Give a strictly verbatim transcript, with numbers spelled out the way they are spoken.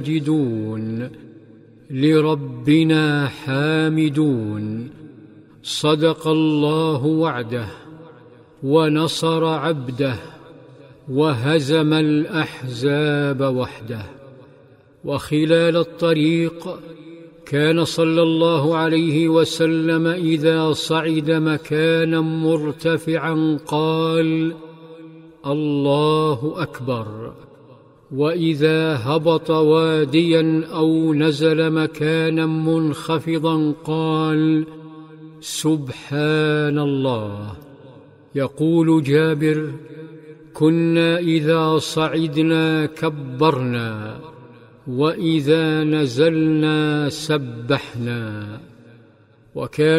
ساجدون لربنا حامدون. صدق الله وعده ونصر عبده وهزم الأحزاب وحده. وخلال الطريق كان صلى الله عليه وسلم إذا صعد مكانا مرتفعا قال: الله أكبر. وإذا هبط واديا أو نزل مكانا منخفضا قال: سبحان الله. يقول جابر: كنا إذا صعدنا كبرنا وإذا نزلنا سبحنا. وكان